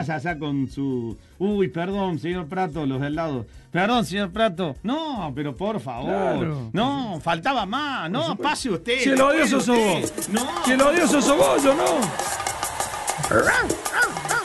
allá con su... Uy, perdón, señor Prato, los helados. Perdón, señor Prato. No, pero por favor. Claro. No, faltaba más. No, pase usted. Si el odioso sos vos. No. Si el odioso sos vos, yo no.